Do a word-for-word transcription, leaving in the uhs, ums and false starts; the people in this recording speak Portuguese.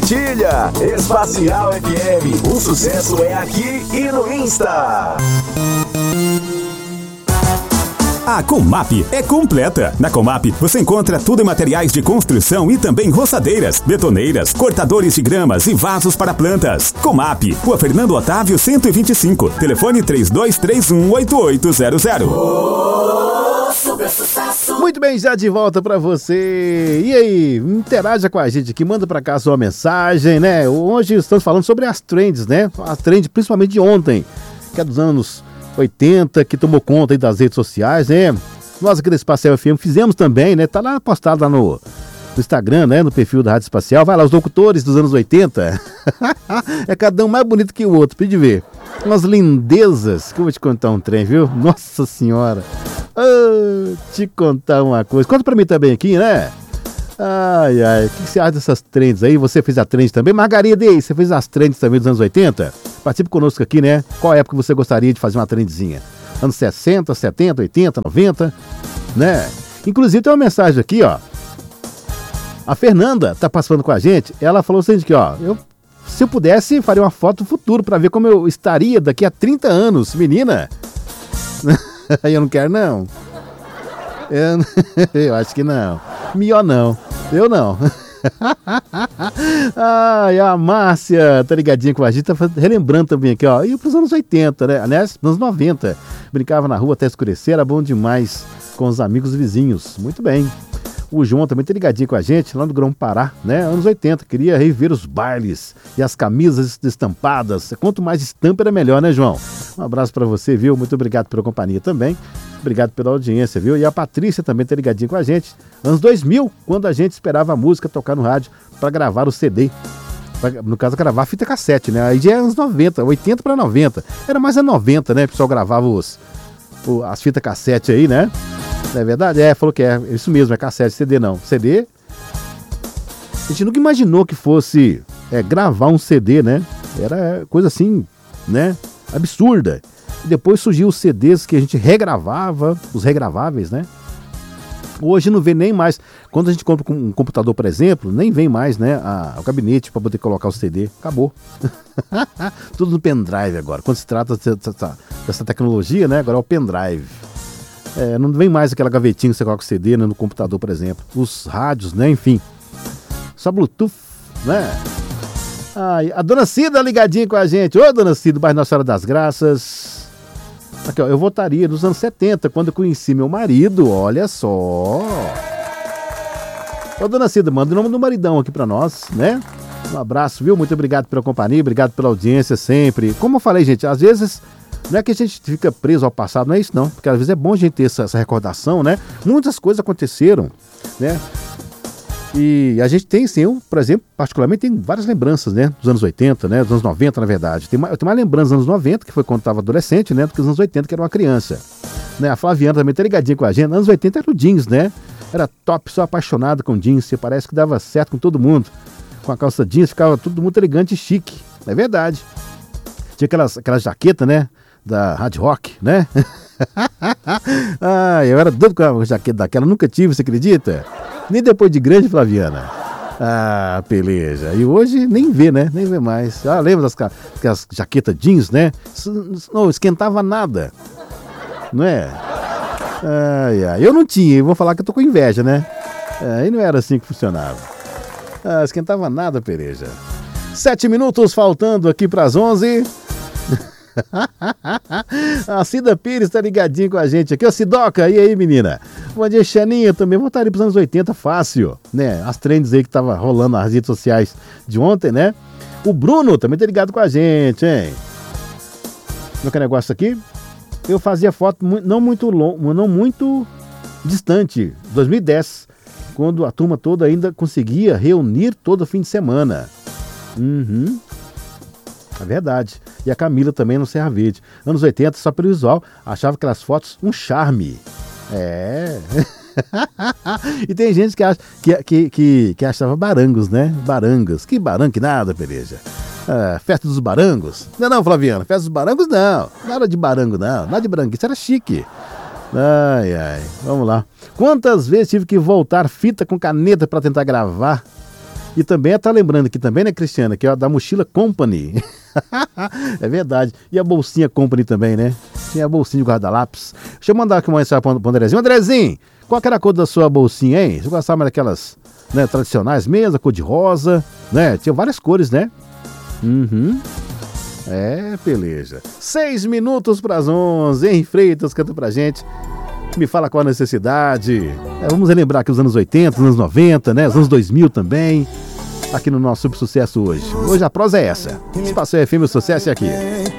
compartilha. Espacial F M, o sucesso é aqui e no Insta. A Comap é completa. Na Comap você encontra tudo em materiais de construção e também roçadeiras, betoneiras, cortadores de gramas e vasos para plantas. Comap, Rua Fernando Otávio cento e vinte e cinco. Telefone três dois três um, oito oito zero zero. Oh, super sucesso. Muito bem, já de volta pra você. E aí, interaja com a gente aqui, manda pra cá sua mensagem, né? Hoje estamos falando sobre as trends, né? As trends principalmente de ontem, que é dos anos oitenta, que tomou conta aí das redes sociais, né? Nós aqui da Espacial F M fizemos também, né? Tá lá postado lá no, no Instagram, né? No perfil da Rádio Espacial. Vai lá, os locutores dos anos oitenta. É cada um mais bonito que o outro, pode ver. Umas lindezas, que eu vou te contar um trem, viu? Nossa Senhora. Ah, te contar uma coisa. Conta pra mim também aqui, né? Ai, ai, o que você acha dessas trends aí? Você fez a trend também? Margarida, e aí, você fez as trends também dos anos oitenta? Participe conosco aqui, né? Qual época você gostaria de fazer uma trendzinha? Anos sessenta, setenta, oitenta, noventa, né? Inclusive tem uma mensagem aqui, ó. A Fernanda tá participando com a gente. Ela falou o seguinte aqui, ó. Eu, se eu pudesse, faria uma foto do futuro pra ver como eu estaria daqui a trinta anos. Menina, eu não quero, não. Eu, eu acho que não. Melhor não. Eu não. Ai, a Márcia tá ligadinha com a gente, tá relembrando também aqui, ó. E pros anos oitenta, né? Aliás, nos anos noventa. Brincava na rua até escurecer, era bom demais com os amigos vizinhos. Muito bem. O João também tá ligadinho com a gente, lá no Grão-Pará, né? Anos oitenta, queria reviver os bailes e as camisas estampadas. Quanto mais estampa era melhor, né, João? Um abraço pra você, viu? Muito obrigado pela companhia também. Obrigado pela audiência, viu? E a Patrícia também tá ligadinha com a gente. Anos dois mil, quando a gente esperava a música tocar no rádio para gravar o C D. Pra, no caso, gravar a fita cassete, né? Aí já é anos noventa, oitenta para noventa. Era mais a noventa, né? O pessoal gravava os, o, as fitas cassete aí, né? Não é verdade? É, falou que é. Isso mesmo, é cassete, C D não. C D... A gente nunca imaginou que fosse é, gravar um C D, né? Era coisa assim, né? Absurda. E depois surgiu os C Ds que a gente regravava, os regraváveis, né? Hoje não vem nem mais. Quando a gente compra um computador, por exemplo, nem vem mais, né, a, o gabinete para poder colocar o C D. Acabou. Tudo no pendrive agora. Quando se trata dessa, dessa tecnologia, né, agora é o pendrive. É, não vem mais aquela gavetinha que você coloca o C D, né, no computador, por exemplo. Os rádios, né, enfim. Só Bluetooth, né? Ai, a Dona Cida ligadinha com a gente. Ô, Dona Cida, do bairro Nossa Senhora das Graças. Aqui, ó, eu votaria nos anos setenta, quando eu conheci meu marido, olha só. Ô, Dona Cida, manda o nome do maridão aqui pra nós, né? Um abraço, viu? Muito obrigado pela companhia, obrigado pela audiência sempre. Como eu falei, gente, às vezes não é que a gente fica preso ao passado, não é isso não, porque às vezes é bom a gente ter essa, essa recordação, né? Muitas coisas aconteceram, né? E a gente tem, sim, eu, por exemplo, particularmente tem várias lembranças, né, dos anos oitenta, né, dos anos noventa, na verdade. Tem mais, eu tenho mais lembranças dos anos noventa, que foi quando eu estava adolescente, né, do que dos anos oitenta, que era uma criança. Né, a Flaviana também tá ligadinha com a gente. Nos anos oitenta era o jeans, né, era top, só apaixonado com jeans, você parece que dava certo com todo mundo. Com a calça jeans, ficava todo muito elegante e chique, é verdade. Tinha aquelas, aquelas jaquetas, né, da Hard Rock, né. Ah, eu era doido com a jaqueta daquela, nunca tive, você acredita? Nem depois de grande, Flaviana. Ah, beleza. E hoje nem vê, né? Nem vê mais. Ah, lembra das, das jaquetas jeans, né? Não esquentava nada. Não é? Ai, ai. Eu não tinha, eu vou falar que eu tô com inveja, né? Aí não era assim que funcionava. Ah, esquentava nada, Pereja. Sete minutos faltando aqui para as onze. A Cida Pires tá ligadinha com a gente aqui, ó, Cidoca, e aí, menina? Bom dia, Xaninha, também voltaria pros anos oitenta fácil, né? As trends aí que tava rolando nas redes sociais de ontem, né? O Bruno também tá ligado com a gente, hein? Meu que negócio aqui? Eu fazia foto não muito longo, não muito distante, dois mil e dez, quando a turma toda ainda conseguia reunir todo fim de semana. Uhum. É verdade. E a Camila também no Serra Verde. Anos oitenta, só pelo visual, achava aquelas fotos um charme. É. E tem gente que, acha, que, que, que, que achava barangos, né? Barangas. Que barango, que nada, Pereja. Ah, festa dos barangos? Não, não, Flaviana. Festa dos barangos, não. Nada de barango, não. Nada de barango. Isso era chique. Ai, ai. Vamos lá. Quantas vezes tive que voltar fita com caneta para tentar gravar E também tá lembrando aqui também, né, Cristiana, que é da mochila Company. É verdade. E a bolsinha Company também, né? Tinha a bolsinha de guarda-lápis. Deixa eu mandar aqui uma mensagem para o Andrezinho. Andrezinho, qual que era a cor da sua bolsinha, hein? Você gostava mais daquelas, né, tradicionais mesmo, cor de rosa, né? Tinha várias cores, né? Uhum. É, beleza. Seis minutos para as onze. Henri Freitas canta pra gente. Me fala qual a necessidade. É, vamos relembrar aqui os anos oitenta, os anos noventa, né? Os anos dois mil também. Aqui no nosso Super Sucesso hoje. Hoje a prosa é essa. Espaço F M, o sucesso é aqui.